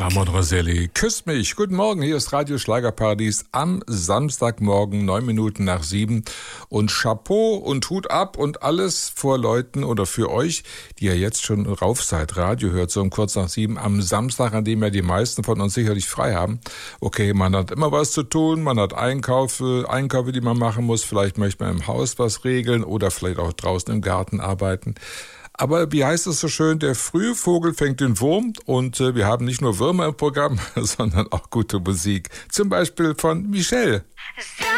Ramon Roselli, küsst mich. Guten Morgen, hier ist Radio Schlagerparadies am Samstagmorgen, 7:09. Und Chapeau und Hut ab und alles vor Leuten oder für euch, die ja jetzt schon rauf seid. Radio hört so um kurz nach 7 am Samstag, an dem ja die meisten von uns sicherlich frei haben. Okay, man hat immer was zu tun, man hat Einkäufe, die man machen muss. Vielleicht möchte man im Haus was regeln oder vielleicht auch draußen im Garten arbeiten. Aber wie heißt es so schön, der frühe Vogel fängt den Wurm und wir haben nicht nur Würmer im Programm, sondern auch gute Musik. Zum Beispiel von Michelle.